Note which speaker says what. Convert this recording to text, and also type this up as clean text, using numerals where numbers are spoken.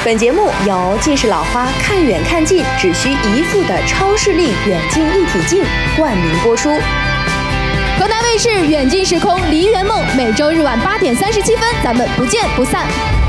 Speaker 1: 本节目由近视老花看远看近只需1副的超视力远近一体镜冠名播出。
Speaker 2: 河南卫视《远近时空梨园梦》每周日晚8点37分，咱们不见不散。